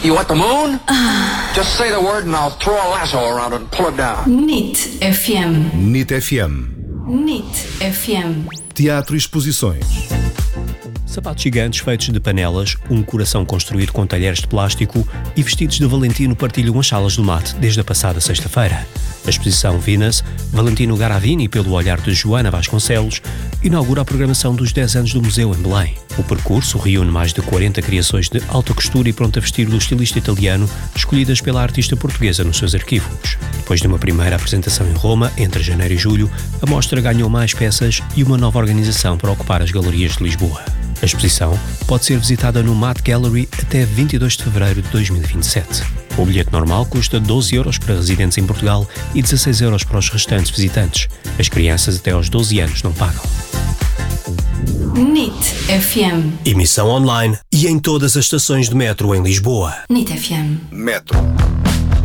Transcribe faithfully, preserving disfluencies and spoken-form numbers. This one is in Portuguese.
You want the moon? Just say the word and I'll throw a lasso around it and pull it down. N I T F M. N I T F M. N I T F M. Teatro e exposições. Sapatos gigantes feitos de panelas, um coração construído com talheres de plástico e vestidos de Valentino partilham as salas do Mate desde a passada sexta-feira. A exposição Venus, Valentino Garavini pelo olhar de Joana Vasconcelos, inaugura a programação dos dez anos do museu em Belém. O percurso reúne mais de quarenta criações de alta costura e pronto a vestir do estilista italiano, escolhidas pela artista portuguesa nos seus arquivos. Depois de uma primeira apresentação em Roma, entre janeiro e julho, a mostra ganhou mais peças e uma nova organização para ocupar as galerias de Lisboa. A exposição pode ser visitada no Mad Gallery até vinte e dois de fevereiro de dois mil e vinte e sete. O bilhete normal custa doze euros para residentes em Portugal e dezasseis euros para os restantes visitantes. As crianças até aos doze anos não pagam. N I T F M. Emissão online e em todas as estações de metro em Lisboa. N I T F M. Metro.